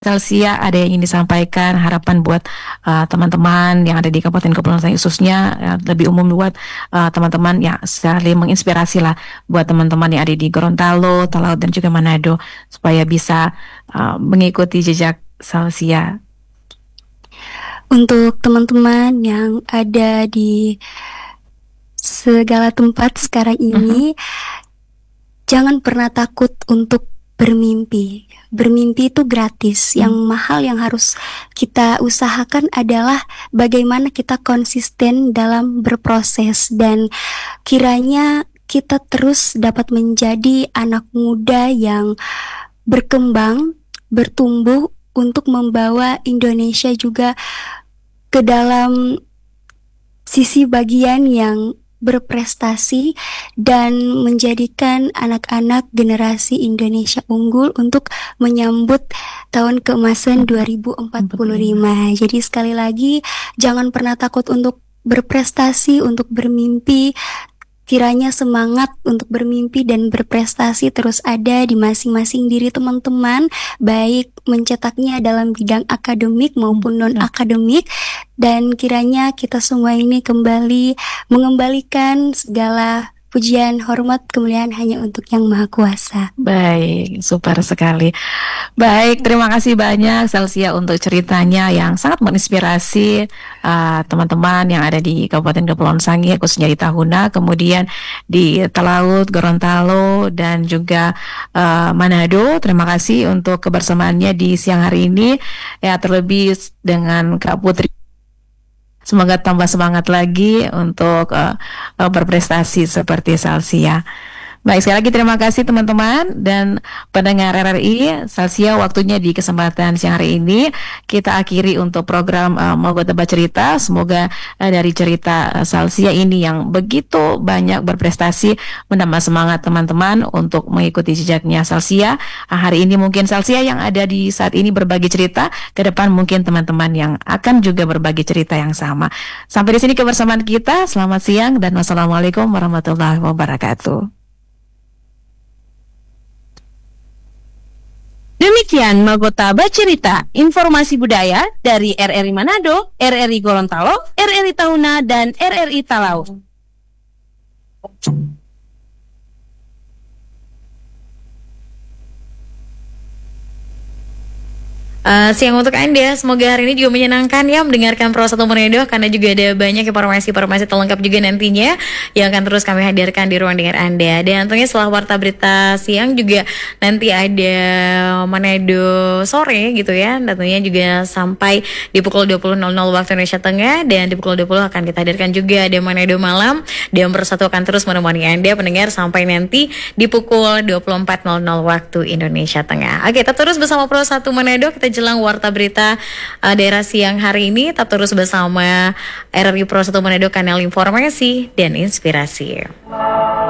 Salsia, ada yang ingin disampaikan harapan buat teman-teman yang ada di Kabupaten Kepulauan Sangihe khususnya, lebih umum buat teman-teman yang saling menginspirasi lah buat teman-teman yang ada di Gorontalo, Talaut dan juga Manado supaya bisa mengikuti jejak Salsia. Untuk teman-teman yang ada di segala tempat sekarang ini, jangan pernah takut untuk bermimpi. Bermimpi itu gratis. Yang mahal yang harus kita usahakan adalah bagaimana kita konsisten dalam berproses, dan kiranya kita terus dapat menjadi anak muda yang berkembang, bertumbuh untuk membawa Indonesia juga ke dalam sisi bagian yang berprestasi dan menjadikan anak-anak generasi Indonesia unggul untuk menyambut tahun keemasan 2045. Jadi sekali lagi, jangan pernah takut untuk berprestasi, untuk bermimpi. Kiranya semangat untuk bermimpi dan berprestasi terus ada di masing-masing diri teman-teman, baik mencetaknya dalam bidang akademik maupun non-akademik, dan kiranya kita semua ini kembali mengembalikan segala pujian, hormat, kemuliaan hanya untuk Yang Maha Kuasa. Baik, super sekali. Baik, terima kasih banyak Salsia untuk ceritanya yang sangat menginspirasi teman-teman yang ada di Kabupaten Kepulauan Sangihe khususnya di Tahuna, kemudian di Talaut, Gorontalo dan juga Manado. Terima kasih untuk kebersamaannya di siang hari ini. Ya, terlebih dengan Kak Putri. Semoga tambah semangat lagi untuk berprestasi seperti Salsia. Baik, sekali lagi terima kasih teman-teman dan pendengar RRI. Salsia, waktunya di kesempatan siang hari ini kita akhiri untuk program Mogok Tebak Cerita. Semoga dari cerita Salsia ini yang begitu banyak berprestasi menambah semangat teman-teman untuk mengikuti jejaknya Salsia. Hari ini mungkin Salsia yang ada di saat ini berbagi cerita, ke depan mungkin teman-teman yang akan juga berbagi cerita yang sama. Sampai di sini kebersamaan kita. Selamat siang dan wassalamualaikum warahmatullahi wabarakatuh. Demikian Magota Bacerita, informasi budaya dari RRI Manado, RRI Gorontalo, RRI Tahuna, dan RRI Talaut. Siang untuk Anda, semoga hari ini juga menyenangkan ya mendengarkan Pro 1 Manado, karena juga ada banyak informasi-informasi terlengkap juga nantinya yang akan terus kami hadirkan di ruang dengar Anda. Dan tentunya setelah Warta Berita Siang juga nanti ada Manado sore gitu ya, tentunya juga sampai di pukul 20.00 waktu Indonesia Tengah, dan di pukul 20 akan kita hadirkan juga ada Manado Malam, dan Pro 1 akan terus menemani Anda pendengar sampai nanti di pukul 24.00 waktu Indonesia Tengah. Oke, tetap terus bersama Pro 1 Manado, kita jelang Warta Berita daerah siang hari ini. Tetap terus bersama RRI Pro 1 Manado, kanal informasi dan inspirasi.